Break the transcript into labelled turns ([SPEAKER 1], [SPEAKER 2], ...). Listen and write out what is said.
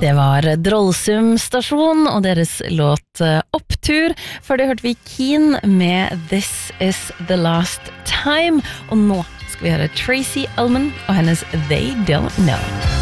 [SPEAKER 1] Det var Drollsum stasjon og deres låt Opptur. Før det hørte vi Keen med This is the last time. Og nå skal vi høre Tracy Ullman og hennes They Don't Know.